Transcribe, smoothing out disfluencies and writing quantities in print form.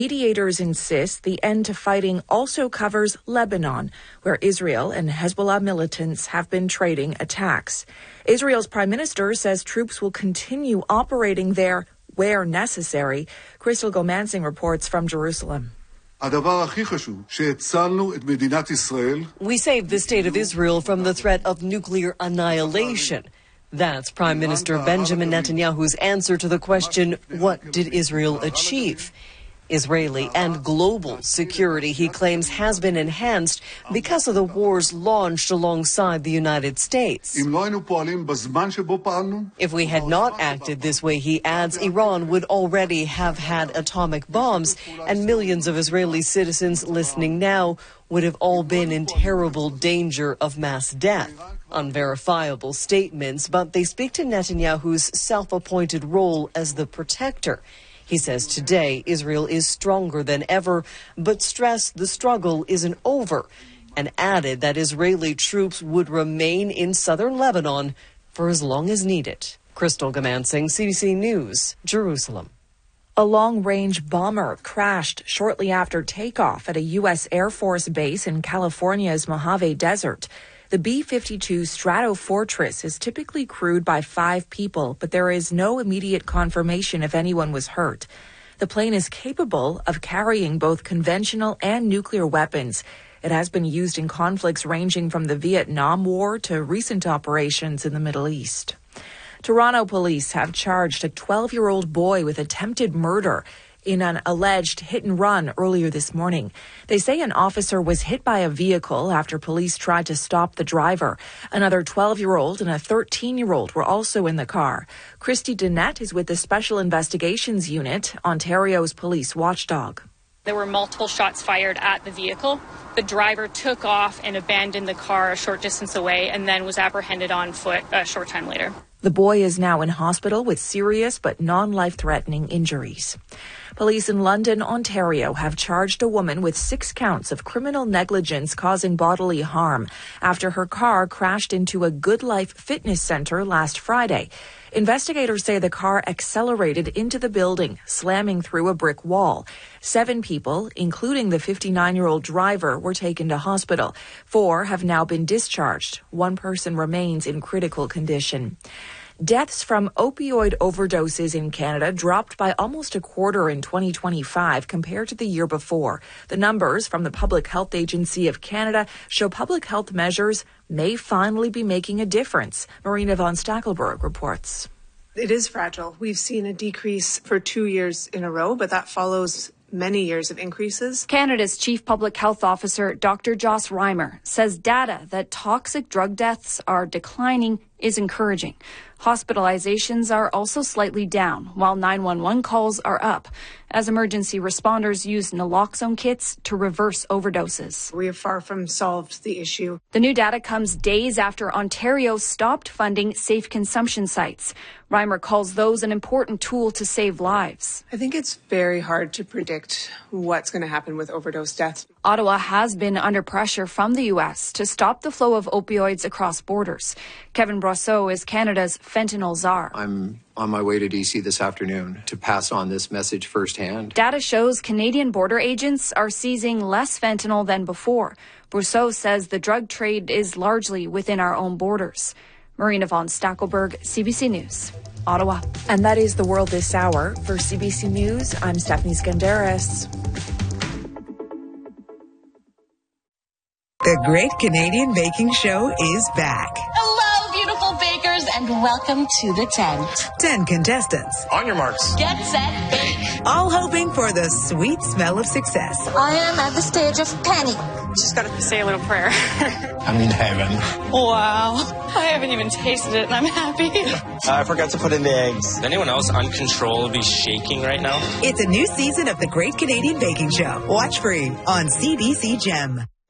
Mediators insist the end to fighting also covers Lebanon, where Israel and Hezbollah militants have been trading attacks. Israel's prime minister says troops will continue operating there where necessary. Crystal Gomansing reports from Jerusalem. We saved the state of Israel from the threat of nuclear annihilation. That's Prime Minister Benjamin Netanyahu's answer to the question, what did Israel achieve? Israeli and global security, he claims, has been enhanced because of the wars launched alongside the United States. If we had not acted this way, he adds, Iran would already have had atomic bombs, and millions of Israeli citizens listening now would have all been in terrible danger of mass death. Unverifiable statements, but they speak to Netanyahu's self-appointed role as the protector. He says today Israel is stronger than ever, but stressed the struggle isn't over, and added that Israeli troops would remain in southern Lebanon for as long as needed. Crystal Gomansing, CBC News, Jerusalem. A long-range bomber crashed shortly after takeoff at a U.S. Air Force base in California's Mojave Desert. The B-52 Stratofortress is typically crewed by 5 people, but there is no immediate confirmation if anyone was hurt. The plane is capable of carrying both conventional and nuclear weapons. It has been used in conflicts ranging from the Vietnam War to recent operations in the Middle East. Toronto police have charged a 12-year-old boy with attempted murder in an alleged hit-and-run earlier this morning. They say an officer was hit by a vehicle after police tried to stop the driver. Another 12-year-old and a 13-year-old were also in the car. Christy Dennett is with the Special Investigations Unit, Ontario's police watchdog. There were multiple shots fired at the vehicle. The driver took off and abandoned the car a short distance away and then was apprehended on foot a short time later. The boy is now in hospital with serious but non-life-threatening injuries. Police in London, Ontario have charged a woman with 6 counts of criminal negligence causing bodily harm after her car crashed into a Good Life fitness center last Friday. Investigators say the car accelerated into the building, slamming through a brick wall. 7 people, including the 59-year-old driver, were taken to hospital. 4 have now been discharged. 1 person remains in critical condition. Deaths from opioid overdoses in Canada dropped by almost a quarter in 2025 compared to the year before. The numbers from the Public Health Agency of Canada show public health measures may finally be making a difference. Marina von Stackelberg reports. It is fragile. We've seen a decrease for 2 years in a row, but that follows many years of increases. Canada's Chief Public Health Officer, Dr. Joss Reimer, says data that toxic drug deaths are declining is encouraging. Hospitalizations are also slightly down, while 911 calls are up, as emergency responders use naloxone kits to reverse overdoses. We have far from solved the issue. The new data comes days after Ontario stopped funding safe consumption sites. Reimer calls those an important tool to save lives. I think it's very hard to predict what's going to happen with overdose deaths. Ottawa has been under pressure from the U.S. to stop the flow of opioids across borders. Kevin Brosseau is Canada's fentanyl czar. I'm on my way to D.C. this afternoon to pass on this message firsthand. Data shows Canadian border agents are seizing less fentanyl than before. Brosseau says the drug trade is largely within our own borders. Marina von Stackelberg, CBC News, Ottawa. And that is the world this hour. For CBC News, I'm Stephanie Skandaris. The Great Canadian Baking Show is back. Hello, beautiful bakers, and welcome to the tent. 10 contestants. On your marks. Get set, bake. All hoping for the sweet smell of success. I am at the stage of panic. Just got to say a little prayer. I'm in heaven. Wow. I haven't even tasted it, and I'm happy. I forgot to put in the eggs. Is anyone else uncontrollably shaking right now? It's a new season of The Great Canadian Baking Show. Watch free on CBC Gem.